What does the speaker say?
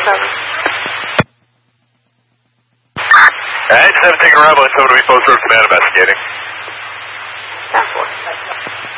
Alright, 7 taking around, 7 to be post road command investigating.